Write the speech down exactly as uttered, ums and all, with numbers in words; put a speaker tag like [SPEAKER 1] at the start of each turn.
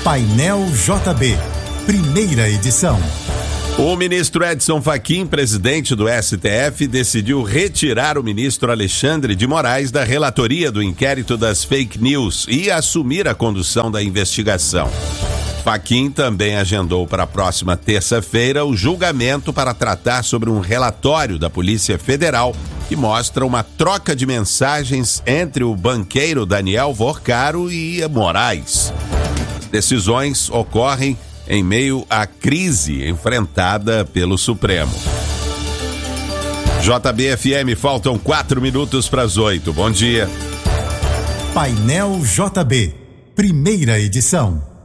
[SPEAKER 1] Painel J B, primeira edição.
[SPEAKER 2] O ministro Edson Fachin, presidente do S T F, decidiu retirar o ministro Alexandre de Moraes da relatoria do inquérito das fake news e assumir a condução da investigação. Fachin também agendou para a próxima terça-feira o julgamento para tratar sobre um relatório da Polícia Federal que mostra uma troca de mensagens entre o banqueiro Daniel Vorcaro e Moraes. Decisões ocorrem em meio à crise enfrentada pelo Supremo. J B F M, faltam quatro minutos para as oito. Bom dia.
[SPEAKER 1] Painel J B, primeira edição.